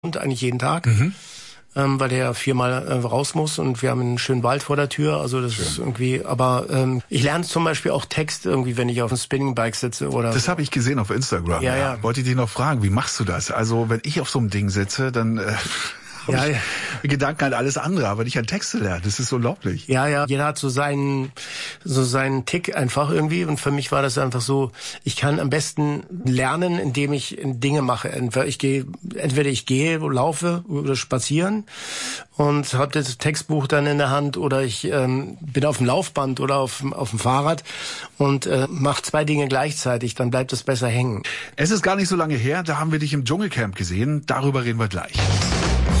und eigentlich jeden Tag. Weil der ja 4-mal raus muss und wir haben einen schönen Wald vor der Tür, also das ist irgendwie, aber ich lerne zum Beispiel auch Text irgendwie, wenn ich auf dem Spinningbike sitze oder. Das habe ich gesehen auf Instagram. Ja. Wollte ich dich noch fragen, wie machst du das? Also wenn ich auf so einem Ding sitze, dann Gedanken an alles andere, aber nicht an Texte lernen. Das ist unglaublich. Ja, jeder hat so seinen Tick einfach irgendwie und für mich war das einfach so, ich kann am besten lernen, indem ich Dinge mache. Entweder ich gehe, laufe oder spazieren und habe das Textbuch dann in der Hand oder ich bin auf dem Laufband oder auf dem Fahrrad und mache 2 Dinge gleichzeitig, dann bleibt es besser hängen. Es ist gar nicht so lange her, da haben wir dich im Dschungelcamp gesehen, darüber reden wir gleich.